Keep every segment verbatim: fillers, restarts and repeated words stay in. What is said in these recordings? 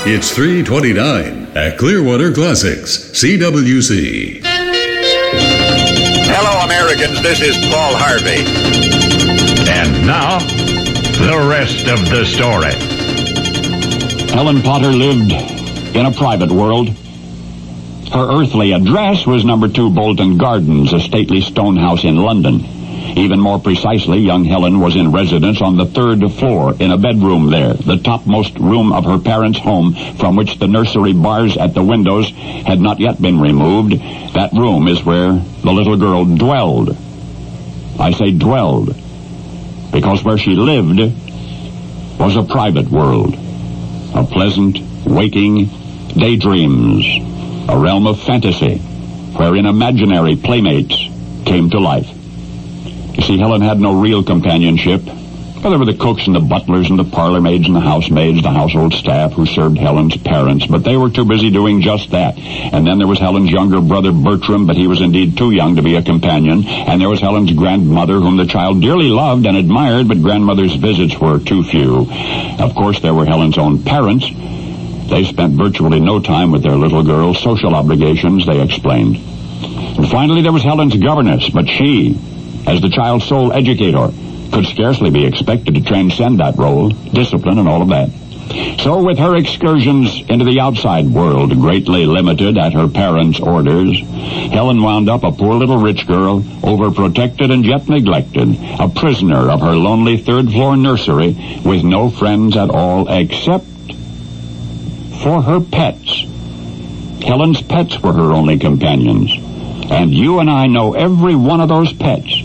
It's three twenty-nine at Clearwater Classics, C W C. Hello, Americans. This is Paul Harvey. And now, the rest of the story. Helen Potter lived in a private world. Her earthly address was number two Bolton Gardens, a stately stone house in London. Even more precisely, young Helen was in residence on the third floor in a bedroom there, the topmost room of her parents' home, from which the nursery bars at the windows had not yet been removed. That room is where the little girl dwelled. I say dwelled, because where she lived was a private world, a pleasant, waking daydreams, a realm of fantasy, wherein imaginary playmates came to life. You see, Helen had no real companionship. Well, there were the cooks and the butlers and the parlor maids and the housemaids, the household staff who served Helen's parents, but they were too busy doing just that. And then there was Helen's younger brother, Bertram, but he was indeed too young to be a companion. And there was Helen's grandmother, whom the child dearly loved and admired, but grandmother's visits were too few. Of course, there were Helen's own parents. They spent virtually no time with their little girl. Social obligations, they explained. And finally, there was Helen's governess, but she, as the child's sole educator, could scarcely be expected to transcend that role, discipline and all of that. So with her excursions into the outside world greatly limited at her parents' orders, Helen wound up a poor little rich girl, overprotected and yet neglected, a prisoner of her lonely third-floor nursery with no friends at all except for her pets. Helen's pets were her only companions, and you and I know every one of those pets.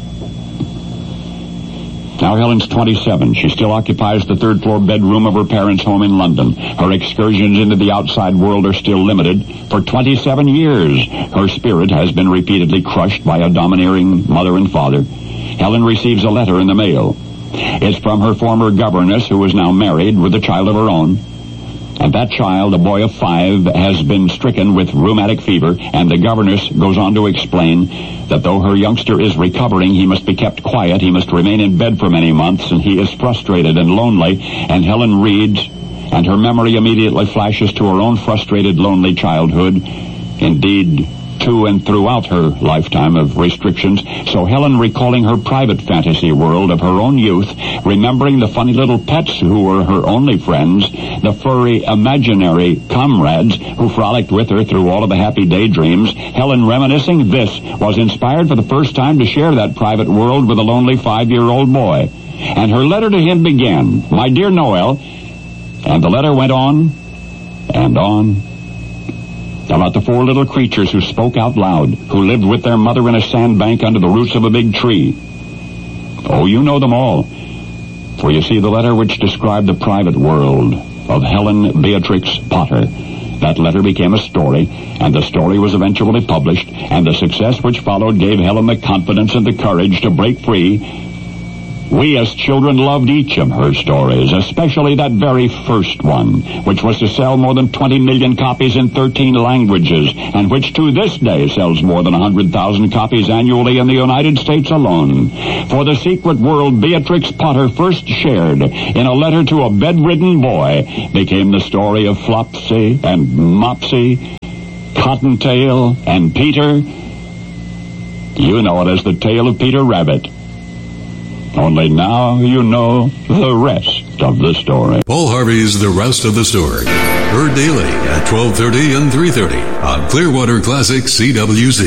Now Helen's twenty-seven. She still occupies the third-floor bedroom of her parents' home in London. Her excursions into the outside world are still limited. For twenty-seven years, her spirit has been repeatedly crushed by a domineering mother and father. Helen receives a letter in the mail. It's from her former governess, who is now married with a child of her own. And that child, a boy of five, has been stricken with rheumatic fever, and the governess goes on to explain that though her youngster is recovering, he must be kept quiet, he must remain in bed for many months, and he is frustrated and lonely. And Helen reads, and her memory immediately flashes to her own frustrated, lonely childhood, indeed, to and throughout her lifetime of restrictions. So Helen, recalling her private fantasy world of her own youth, remembering the funny little pets who were her only friends, the furry imaginary comrades who frolicked with her through all of the happy daydreams, Helen, reminiscing this, was inspired for the first time to share that private world with a lonely five-year-old boy. And her letter to him began, "My dear Noel," and the letter went on and on about the four little creatures who spoke out loud, who lived with their mother in a sandbank under the roots of a big tree. Oh, you know them all. For you see, the letter which described the private world of Helen Beatrix Potter, that letter became a story, and the story was eventually published, and the success which followed gave Helen the confidence and the courage to break free. We as children loved each of her stories, especially that very first one, which was to sell more than twenty million copies in thirteen languages, and which to this day sells more than one hundred thousand copies annually in the United States alone. For the secret world Beatrix Potter first shared in a letter to a bedridden boy became the story of Flopsy and Mopsy, Cottontail and Peter. You know it as the tale of Peter Rabbit. Only now you know the rest of the story. Paul Harvey's The Rest of the Story. Heard daily at twelve thirty and three thirty on Clearwater Classic C W C.